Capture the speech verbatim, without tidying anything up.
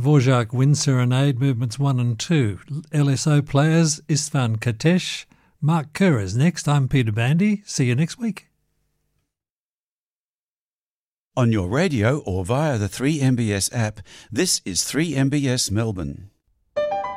Dvorak Wind Serenade, Movements one and two. L S O players, Istvan Katesh, Mark Kerr is next. I'm Peter Bandy. See you next week. On your radio or via the three M B S app, this is three M B S Melbourne.